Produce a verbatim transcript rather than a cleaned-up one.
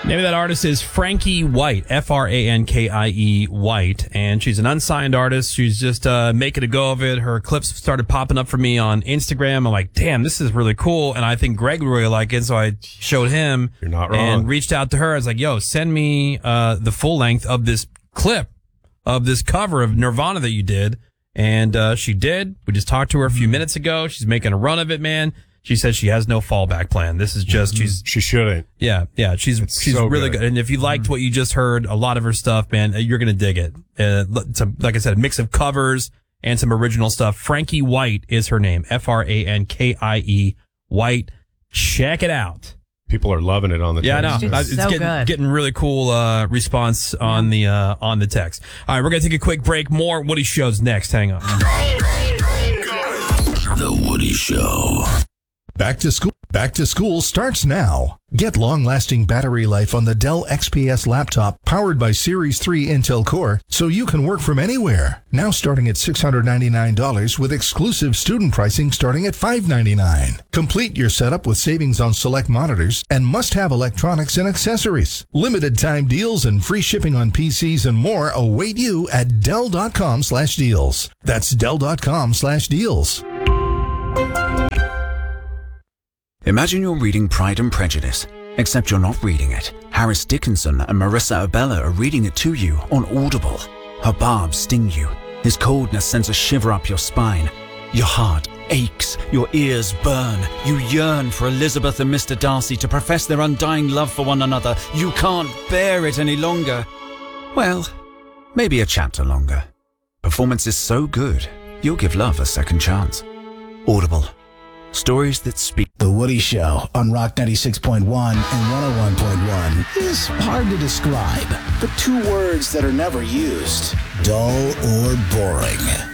Name of that artist is Frankie White, F R A N K I E White, and she's an unsigned artist. She's just uh, making a go of it. Her clips started popping up for me on Instagram. I'm like, damn, this is really cool, and I think Greg would really like it, so I showed him. You're not wrong. And reached out to her. I was like, yo, send me uh, the full length of this clip of this cover of Nirvana that you did, and uh, she did. We just talked to her a few minutes ago. She's making a run of it, man. She says she has no fallback plan. This is just, she's, she shouldn't. Yeah, yeah. She's, It's she's so really good. good. And if you liked what you just heard, a lot of her stuff, man, you're going to dig it. Uh, it's a, like I said, a mix of covers and some original stuff. Frankie White is her name. F R A N K I E White. Check it out. People are loving it on the Yeah, I know. text. It's, so getting, good. getting really cool, uh, response on the, uh, on the text. All right, we're going to take a quick break. More Woody Shows next. Hang on. The Woody Show. Back to school. Back to school starts now. Get long-lasting battery life on the Dell X P S laptop powered by Series three Intel Core so you can work from anywhere. Now starting at six hundred ninety-nine dollars with exclusive student pricing starting at five hundred ninety-nine dollars. Complete your setup with savings on select monitors and must-have electronics and accessories. Limited time deals and free shipping on P Cs and more await you at Dell.com slash deals. That's Dell.com slash deals. Imagine you're reading Pride and Prejudice, except you're not reading it. Harris Dickinson and Marissa Abella are reading it to you on Audible. Her barbs sting you. His coldness sends a shiver up your spine. Your heart aches, your ears burn. You yearn for Elizabeth and Mister Darcy to profess their undying love for one another. You can't bear it any longer. Well, maybe a chapter longer. Performance is so good, you'll give love a second chance. Audible. Stories that speak. The Woody Show on Rock ninety-six point one and one oh one point one is hard to describe, but two words that are never used: dull or boring.